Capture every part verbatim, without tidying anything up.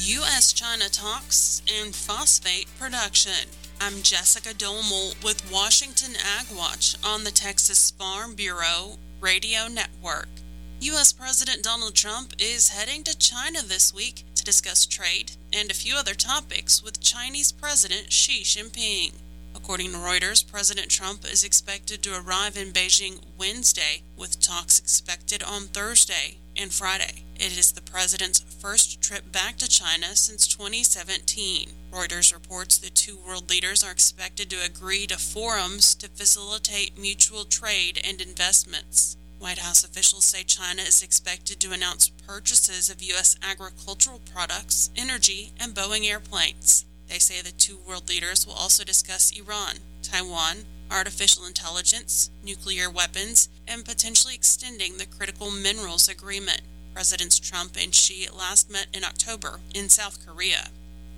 U S China talks and phosphate production. I'm Jessica Domel with Washington Ag Watch on the Texas Farm Bureau Radio Network. U S President Donald Trump is heading to China this week to discuss trade and a few other topics with Chinese President Xi Jinping. According to Reuters, President Trump is expected to arrive in Beijing Wednesday, with talks expected on Thursday and Friday. It is the president's first trip back to China since twenty seventeen. Reuters reports the two world leaders are expected to agree to forums to facilitate mutual trade and investments. White House officials say China is expected to announce purchases of U S agricultural products, energy, and Boeing airplanes. They say the two world leaders will also discuss Iran, Taiwan, artificial intelligence, nuclear weapons, and potentially extending the critical minerals agreement. Presidents Trump and Xi last met in October in South Korea.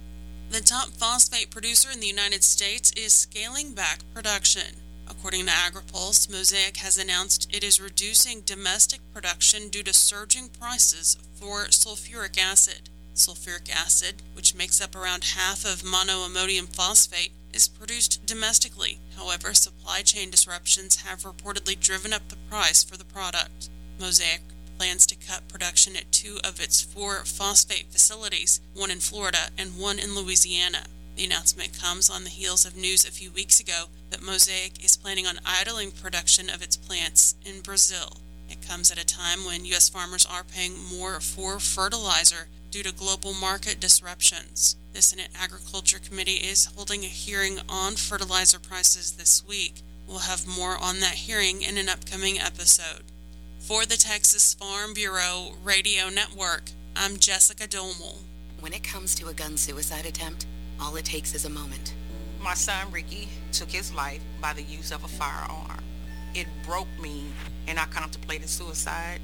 The top phosphate producer in the United States is scaling back production. According to AgriPulse, Mosaic has announced it is reducing domestic production due to surging prices for sulfuric acid. Sulfuric acid, which makes up around half of monoammonium phosphate, is produced domestically. However, supply chain disruptions have reportedly driven up the price for the product. Mosaic plans to cut production at two of its four phosphate facilities, one in Florida and one in Louisiana. The announcement comes on the heels of news a few weeks ago that Mosaic is planning on idling production of its plants in Brazil. It comes at a time when U S farmers are paying more for fertilizer due to global market disruptions. The Senate Agriculture Committee is holding a hearing on fertilizer prices this week. We'll have more on that hearing in an upcoming episode. For the Texas Farm Bureau Radio Network, I'm Jessica Domel. When it comes to a gun suicide attempt, all it takes is a moment. My son Ricky took his life by the use of a firearm. It broke me, and I contemplated suicide.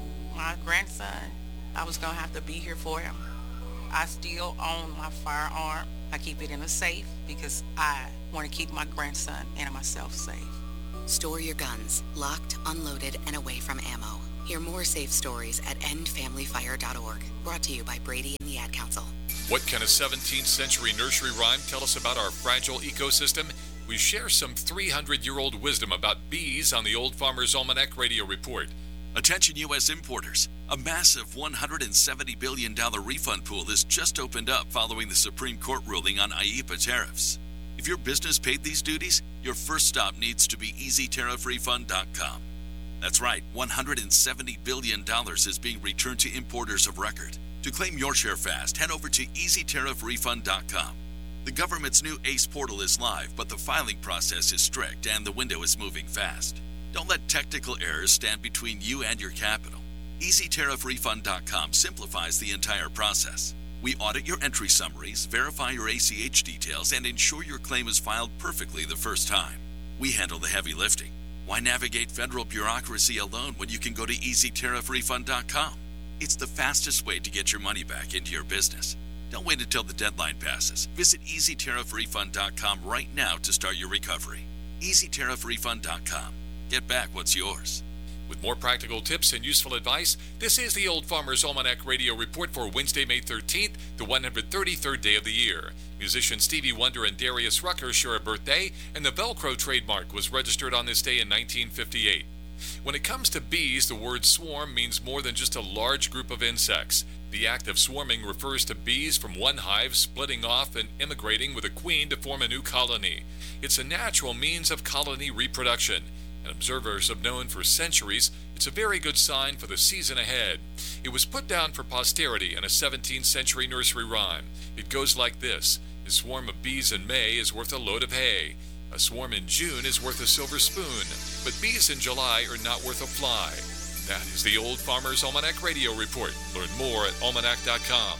My grandson, I was going to have to be here for him. I still own my firearm. I keep it in a safe because I want to keep my grandson and myself safe. Store your guns, locked, unloaded, and away from ammo. Hear more safe stories at end family fire dot org. Brought to you by Brady and the Ad Council. What can a seventeenth century nursery rhyme tell us about our fragile ecosystem? We share some three hundred year old wisdom about bees on the Old Farmer's Almanac Radio Report. Attention U S importers. A massive one hundred seventy billion dollars refund pool has just opened up following the Supreme Court ruling on I E P A tariffs. If your business paid these duties, your first stop needs to be easy tariff refund dot com. That's right, one hundred seventy billion dollars is being returned to importers of record. To claim your share fast, head over to easy tariff refund dot com. The government's new ACE portal is live, but the filing process is strict and the window is moving fast. Don't let technical errors stand between you and your capital. easy tariff refund dot com simplifies the entire process. We audit your entry summaries, verify your A C H details, and ensure your claim is filed perfectly the first time. We handle the heavy lifting. Why navigate federal bureaucracy alone when you can go to easy tariff refund dot com? It's the fastest way to get your money back into your business. Don't wait until the deadline passes. Visit easy tariff refund dot com right now to start your recovery. easy tariff refund dot com. Get back what's yours. With more practical tips and useful advice, this is the Old Farmer's Almanac Radio Report for Wednesday, May thirteenth, the one hundred thirty-third day of the year. Musicians Stevie Wonder and Darius Rucker share a birthday, and the Velcro trademark was registered on this day in nineteen fifty-eight. When it comes to bees, the word swarm means more than just a large group of insects. The act of swarming refers to bees from one hive splitting off and immigrating with a queen to form a new colony. It's a natural means of colony reproduction. And observers have known for centuries it's a very good sign for the season ahead. It was put down for posterity in a seventeenth century nursery rhyme. It goes like this: a swarm of bees in May is worth a load of hay. A swarm in June is worth a silver spoon, but bees in July are not worth a fly. That is the Old Farmer's Almanac Radio Report. Learn more at almanac dot com.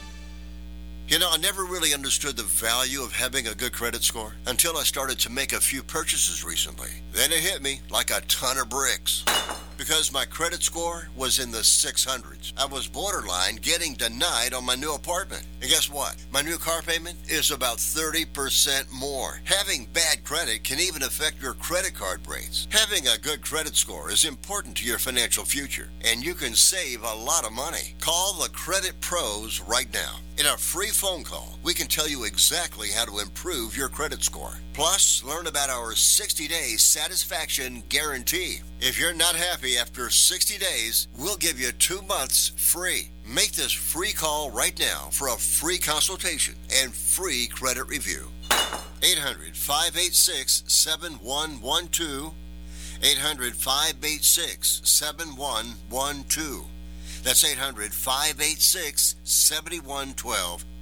You know, I never really understood the value of having a good credit score until I started to make a few purchases recently. Then it hit me like a ton of bricks. because my credit score was in the six hundreds. I was borderline getting denied on my new apartment. And guess what? My new car payment is about thirty percent more. Having bad credit can even affect your credit card rates. Having a good credit score is important to your financial future, and you can save a lot of money. Call the Credit Pros right now. In a free phone call, we can tell you exactly how to improve your credit score. Plus, learn about our sixty-day satisfaction guarantee. If you're not happy after sixty days, we'll give you two months free. Make this free call right now for a free consultation and free credit review. eight hundred, five eight six, seven one one two. eight hundred, five eight six, seven one one two. That's eight hundred, five eight six, seven one one two.